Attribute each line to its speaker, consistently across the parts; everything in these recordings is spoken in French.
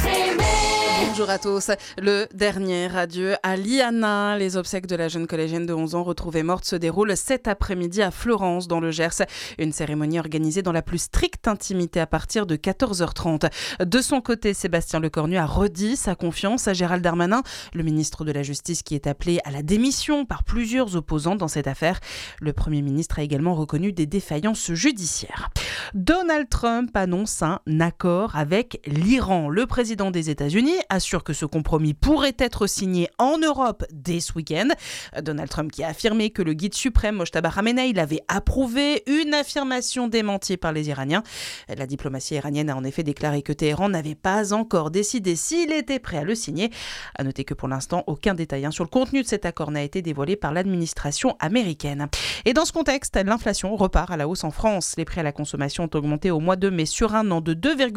Speaker 1: Bonjour à tous. Le dernier adieu à Liana. Les obsèques de la jeune collégienne de 11 ans retrouvée morte se déroulent cet après-midi à Florence, dans le Gers. Une cérémonie organisée dans la plus stricte intimité à partir de 14h30. De son côté, Sébastien Lecornu a redit sa confiance à Gérald Darmanin, le ministre de la Justice qui est appelé à la démission par plusieurs opposants dans cette affaire. Le Premier ministre a également reconnu des défaillances judiciaires. Donald Trump annonce un accord avec l'Iran. Le président des États-Unis assure que ce compromis pourrait être signé en Europe dès ce week-end. Donald Trump qui a affirmé que le guide suprême Mojtaba Khamenei l'avait approuvé, une affirmation démentie par les Iraniens. La diplomatie iranienne a en effet déclaré que Téhéran n'avait pas encore décidé s'il était prêt à le signer. À noter que pour l'instant, aucun détail sur le contenu de cet accord n'a été dévoilé par l'administration américaine. Et dans ce contexte, l'inflation repart à la hausse en France. Les prix à la consommation ont augmenté au mois de mai sur un an de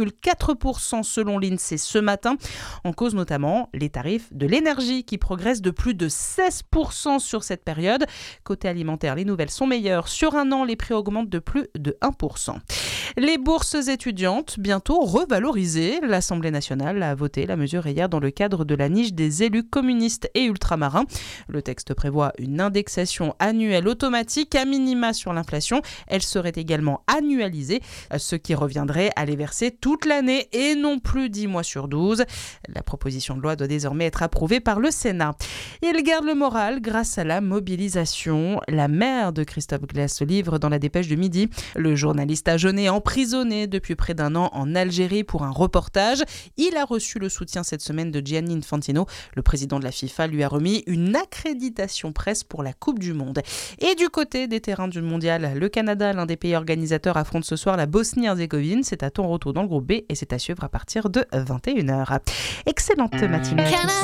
Speaker 1: 2,4% selon l'INSEE ce matin. En cause notamment les tarifs de l'énergie qui progressent de plus de 16% sur cette période. Côté alimentaire, les nouvelles sont meilleures. Sur un an, les prix augmentent de plus de 1%. Les bourses étudiantes, bientôt revalorisées. L'Assemblée nationale a voté la mesure hier dans le cadre de la niche des élus communistes et ultramarins. Le texte prévoit une indexation annuelle automatique à minima sur l'inflation. Elle serait également annualisée, ce qui reviendrait à les verser toute l'année et non plus 10 mois sur 12. La proposition de loi doit désormais être approuvée par le Sénat. Il garde le moral grâce à la mobilisation. La mère de Christophe Glass se livre dans la dépêche de midi. Le journaliste agenais emprisonné depuis près d'un an en Algérie pour un reportage. Il a reçu le soutien cette semaine de Gianni Infantino. Le président de la FIFA lui a remis une accréditation presse pour la Coupe du Monde. Et du côté des terrains du mondial, le Canada, l'un des pays organisateurs, affronte ce soir la Bosnie-Herzégovine. C'est à Toronto dans le groupe B et c'est à suivre à partir de 21h. Excellente matinée.